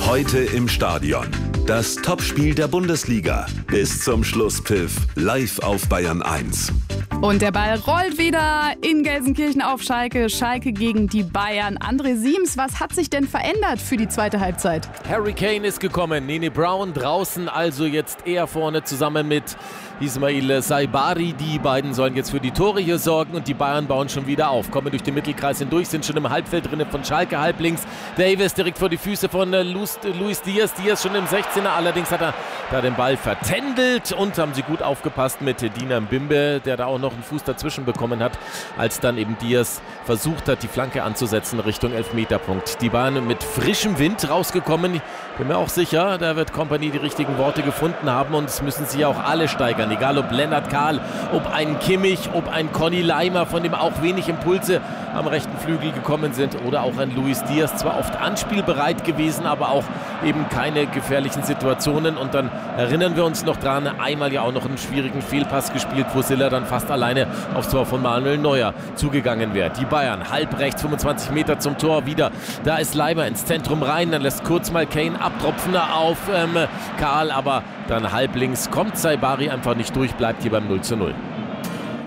Heute im Stadion. Das Topspiel der Bundesliga. Bis zum Schlusspfiff live auf Bayern 1. Und der Ball rollt wieder in Gelsenkirchen auf Schalke. Schalke gegen die Bayern. André Siems, was hat sich denn verändert für die zweite Halbzeit? Harry Kane ist gekommen, Nene Brown draußen, also jetzt eher vorne zusammen mit Ismail Saibari. Die beiden sollen jetzt für die Tore hier sorgen und die Bayern bauen schon wieder auf. Kommen durch den Mittelkreis hindurch, sind schon im Halbfeld drin von Schalke, halblinks. Davis direkt vor die Füße von Luis Diaz. Diaz schon im 16er, allerdings hat er da den Ball vertändelt und haben sie gut aufgepasst mit Dina Mbimbe, der da auch noch einen Fuß dazwischen bekommen hat, als dann eben Diaz versucht hat, die Flanke anzusetzen Richtung Elfmeterpunkt. Die Bayern mit frischem Wind rausgekommen. Ich bin mir auch sicher, da wird Kompany die richtigen Worte gefunden haben und es müssen sie auch alle steigern. Egal ob Lennart Kahl, ob ein Kimmich, ob ein Conny Leimer, von dem auch wenig Impulse am rechten Flügel gekommen sind, oder auch ein Luis Diaz, zwar oft anspielbereit gewesen, aber auch eben keine gefährlichen Situationen. Und dann erinnern wir uns noch dran, einmal ja auch noch einen schwierigen Fehlpass gespielt, wo Silla dann fast alleine aufs Tor von Manuel Neuer zugegangen wäre. Die Bayern halb rechts, 25 Meter zum Tor wieder. Da ist Leimer ins Zentrum rein, dann lässt kurz mal Kane abtropfen auf Kahl, aber dann halb links kommt Saibari einfach nicht durch, bleibt hier beim 0:0.